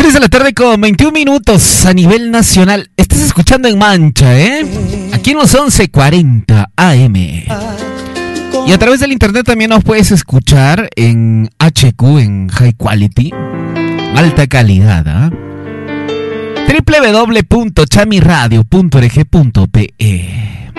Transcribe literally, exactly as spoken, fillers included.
tres de la tarde con veintiún minutos a nivel nacional. Estás escuchando En Mancha, ¿eh? Aquí en los once cuarenta A M. Y a través del internet también nos puedes escuchar en H Q, en High Quality, alta calidad, ¿ah? ¿eh? doble u doble u doble u punto chamiradio punto org punto pe.